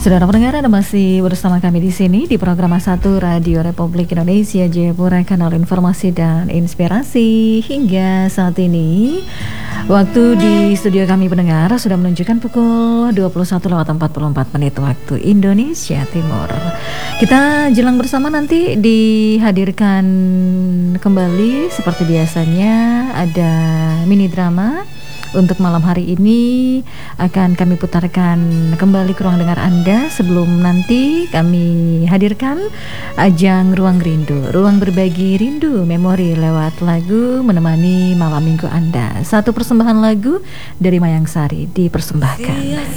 Saudara pendengar, Anda masih bersama kami di sini di program A1 Radio Republik Indonesia Jayapura, kanal informasi dan inspirasi. Hingga saat ini waktu di studio kami pendengar sudah menunjukkan pukul 21:44 waktu Indonesia Timur. Kita jelang bersama nanti dihadirkan kembali seperti biasanya, ada mini drama. Untuk malam hari ini akan kami putarkan kembali ke ruang dengar Anda sebelum nanti kami hadirkan ajang Ruang Rindu, ruang berbagi rindu memori lewat lagu menemani malam minggu Anda. Satu persembahan lagu dari Mayang Sari dipersembahkan.